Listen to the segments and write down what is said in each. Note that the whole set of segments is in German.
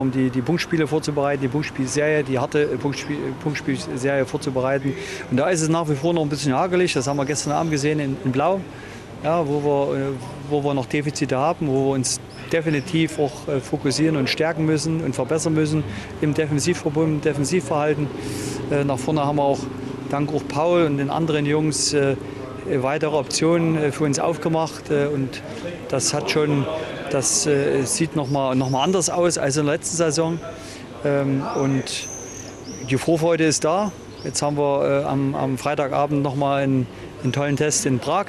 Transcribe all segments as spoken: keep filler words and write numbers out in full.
um die, die Punktspiele vorzubereiten, die Punktspielserie, die harte Punktspiel, Punktspielserie vorzubereiten. Und da ist es nach wie vor noch ein bisschen hakelig. Das haben wir gestern Abend gesehen in, in Blau, ja, wo, wir, wo wir noch Defizite haben, wo wir uns definitiv auch fokussieren und stärken müssen und verbessern müssen im Defensivverbund, im Defensivverhalten. Nach vorne haben wir auch dank auch Paul und den anderen Jungs weitere Optionen für uns aufgemacht. Und das hat schon, das sieht noch mal, noch mal anders aus als in der letzten Saison. Und die Vorfreude ist da. Jetzt haben wir am, am Freitagabend noch mal einen, einen tollen Test in Prag.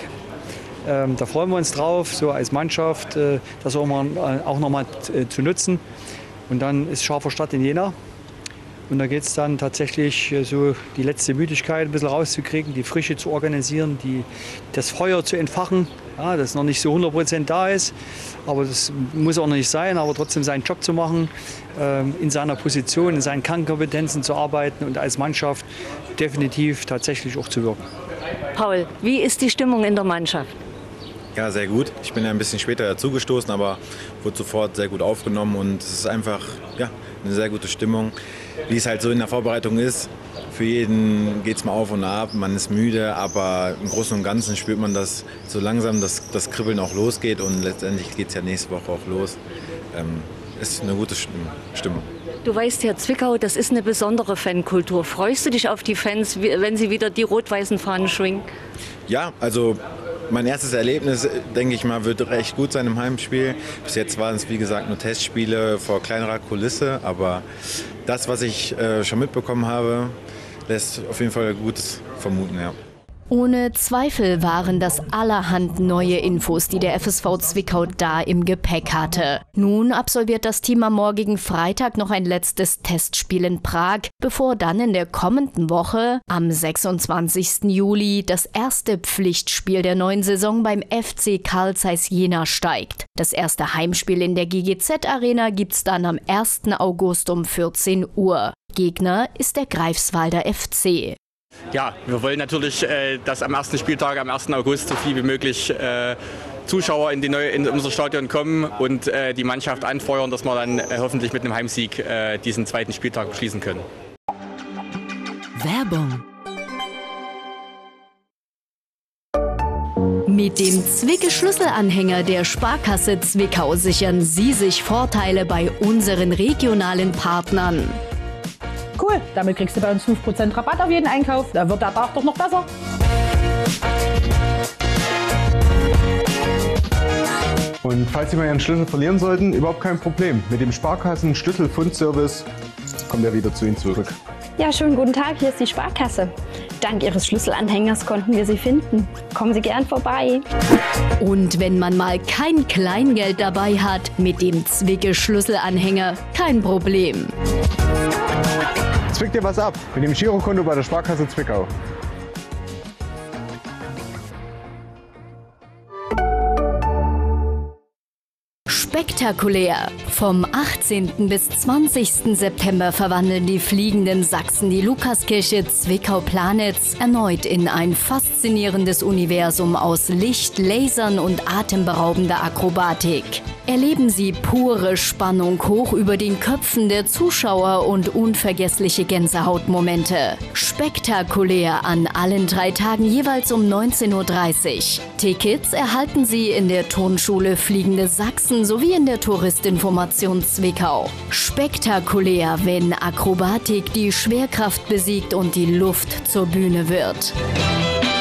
Ähm, da freuen wir uns drauf, so als Mannschaft, äh, das auch, mal, äh, auch noch mal äh, zu nutzen. Und dann ist scharfer Start in Jena. Und da geht es dann tatsächlich äh, so die letzte Müdigkeit ein bisschen rauszukriegen, die Frische zu organisieren, die, das Feuer zu entfachen, ja, das noch nicht so hundert Prozent da ist. Aber das muss auch noch nicht sein, aber trotzdem seinen Job zu machen, ähm, in seiner Position, in seinen Kernkompetenzen zu arbeiten und als Mannschaft definitiv tatsächlich auch zu wirken. Paul, wie ist die Stimmung in der Mannschaft? Ja, sehr gut. Ich bin ja ein bisschen später dazugestoßen, aber wurde sofort sehr gut aufgenommen und es ist einfach ja, eine sehr gute Stimmung, wie es halt so in der Vorbereitung ist. Für jeden geht es mal auf und ab, man ist müde, aber im Großen und Ganzen spürt man, dass so langsam das, das Kribbeln auch losgeht und letztendlich geht es ja nächste Woche auch los. Ähm, ist eine gute Stimmung. Du weißt ja, Zwickau, das ist eine besondere Fankultur. Freust du dich auf die Fans, wenn sie wieder die rot-weißen Fahnen schwingen? Ja, also mein erstes Erlebnis, denke ich mal, wird recht gut sein im Heimspiel. Bis jetzt waren es, wie gesagt, nur Testspiele vor kleinerer Kulisse. Aber das, was ich äh, schon mitbekommen habe, lässt auf jeden Fall Gutes vermuten, ja. Ohne Zweifel waren das allerhand neue Infos, die der F S V Zwickau da im Gepäck hatte. Nun absolviert das Team am morgigen Freitag noch ein letztes Testspiel in Prag, bevor dann in der kommenden Woche, am sechsundzwanzigsten Juli, das erste Pflichtspiel der neuen Saison beim F C Carl Zeiss Jena steigt. Das erste Heimspiel in der G G Z-Arena gibt's dann am ersten August um vierzehn Uhr. Gegner ist der Greifswalder F C. Ja, wir wollen natürlich, äh, dass am ersten Spieltag, am ersten August, so viel wie möglich äh, Zuschauer in, die neue, in unser Stadion kommen und äh, die Mannschaft anfeuern, dass wir dann äh, hoffentlich mit einem Heimsieg äh, diesen zweiten Spieltag beschließen können. Werbung. Mit dem Zwicke-Schlüsselanhänger der Sparkasse Zwickau sichern Sie sich Vorteile bei unseren regionalen Partnern. Cool, damit kriegst du bei uns fünf Prozent Rabatt auf jeden Einkauf. Da wird der Tag doch noch besser. Und falls Sie mal Ihren Schlüssel verlieren sollten, überhaupt kein Problem. Mit dem Sparkassen-Schlüsselfundservice kommt er wieder zu Ihnen zurück. Ja, schönen guten Tag, hier ist die Sparkasse. Dank Ihres Schlüsselanhängers konnten wir Sie finden. Kommen Sie gern vorbei. Und wenn man mal kein Kleingeld dabei hat, mit dem Zwicke-Schlüsselanhänger kein Problem. Zwick dir was ab mit dem Girokonto bei der Sparkasse Zwickau. Spektakulär! Vom achtzehnten bis zwanzigsten September verwandeln die fliegenden Sachsen die Lukaskirche Zwickau-Planitz erneut in ein faszinierendes Universum aus Licht, Lasern und atemberaubender Akrobatik. Erleben Sie pure Spannung hoch über den Köpfen der Zuschauer und unvergessliche Gänsehautmomente. Spektakulär an allen drei Tagen jeweils um neunzehn Uhr dreißig. Tickets erhalten Sie in der Turnschule Fliegende Sachsen sowie in der Touristinformation Zwickau. Spektakulär, wenn Akrobatik die Schwerkraft besiegt und die Luft zur Bühne wird.